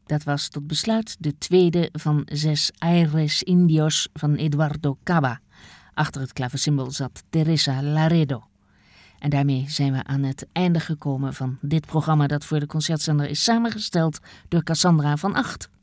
Dat was tot besluit de tweede van 6 Aires Indios van Eduardo Caba. Achter het klavecimbal zat Teresa Laredo. En daarmee zijn we aan het einde gekomen van dit programma dat voor de Concertzender is samengesteld door Cassandra van Acht.